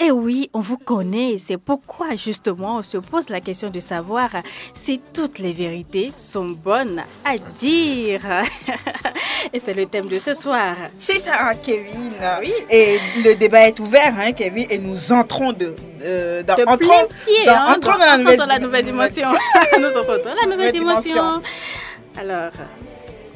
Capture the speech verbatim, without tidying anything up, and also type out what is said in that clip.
Eh oui, on vous connaît. C'est pourquoi justement on se pose la question de savoir si toutes les vérités sont bonnes à dire. Et c'est le thème de ce soir. C'est ça, Kevin. Oui. Et le débat est ouvert, hein, Kevin, et nous entrons de, euh, dans, de entrons, plein pied, dans, hein, entrons dans, dans, la entrons nouvelle, dans la nouvelle dimension. Nous entrons dans la nouvelle dimension. dimension. Alors,